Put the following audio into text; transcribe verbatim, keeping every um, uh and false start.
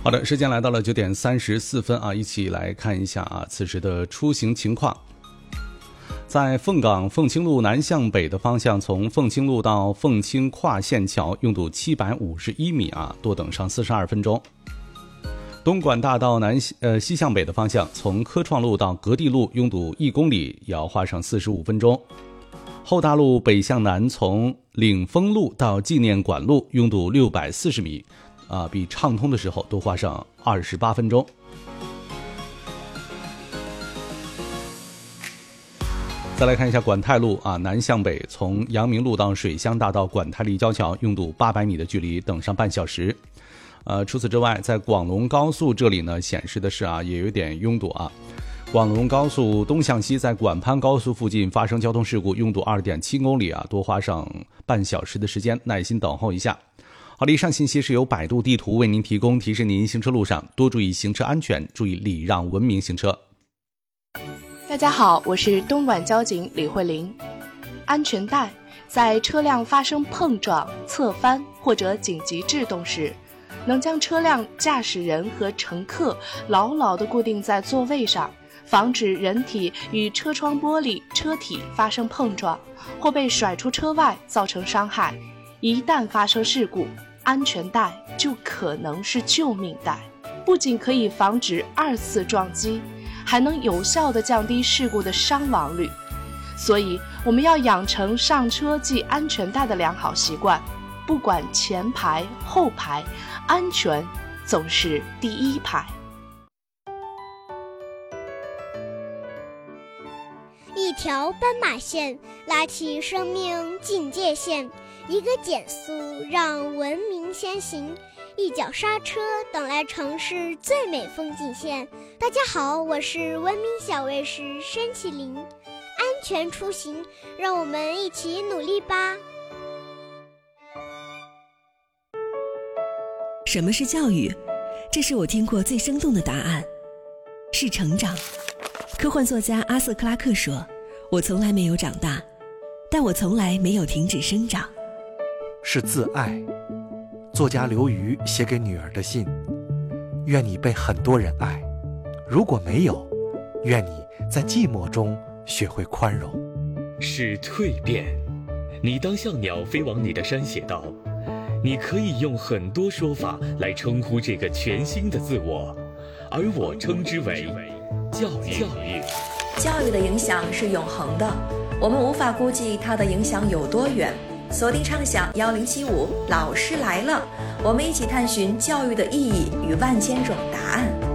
好的，时间来到了九点三十四分啊，一起来看一下啊此时的出行情况。在凤岗凤青路南向北的方向，从凤青路到凤青跨线桥拥堵七百五十一米啊，多等上四十二分钟。东莞大道南呃西向北的方向，从科创路到格地路拥堵一公里，也要花上四十五分钟。后大路北向南，从领丰路到纪念馆路拥堵六百四十米。啊，比畅通的时候多花上二十八分钟。再来看一下管泰路啊，南向北，从阳明路到水乡大道管泰立交桥拥堵八百米的距离，等上半小时。呃，除此之外，在广龙高速这里呢，显示的是啊，也有点拥堵啊。广龙高速东向西，在管潘高速附近发生交通事故，拥堵 二点七公里啊，多花上半小时的时间，耐心等候一下。好的，以上信息是由百度地图为您提供，提示您行车路上多注意行车安全，注意礼让，文明行车。 大家好，我是东莞交警李慧玲。安全带在车辆发生碰撞、侧翻或者紧急制动时，能将车辆驾驶人和乘客牢牢地固定在座位上，防止人体与车窗玻璃、车体发生碰撞或被甩出车外造成伤害。一旦发生事故，安全带就可能是救命带，不仅可以防止二次撞击，还能有效地降低事故的伤亡率。所以我们要养成上车系安全带的良好习惯，不管前排后排，安全总是第一排。 一条斑马线拉起生命警戒线，一个减速让文明先行，一脚刹车等来城市最美风景线。大家好，我是文明小卫士申启林，安全出行，让我们一起努力吧。 什么是教育？这是我听过最生动的答案，是成长。科幻作家阿瑟·克拉克说，我从来没有长大，但我从来没有停止生长。 是自爱。作家刘瑜写给女儿的信，愿你被很多人爱，如果没有，愿你在寂寞中学会宽容。 是蜕变。你当像鸟飞往你的山写道，你可以用很多说法来称呼这个全新的自我，而我称之为教育。教育教育的影响是永恒的，我们无法估计它的影响有多远。锁定畅想幺零七五，老师来了，我们一起探寻教育的意义与万千种答案。